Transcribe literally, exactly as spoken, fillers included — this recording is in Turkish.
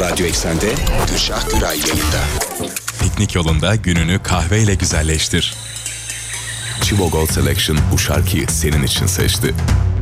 Radyo Eksen'de Gülşah Güray yayında. Piknik yolunda gününü kahveyle güzelleştir. Chivo Gold Selection bu şarkıyı senin için seçti.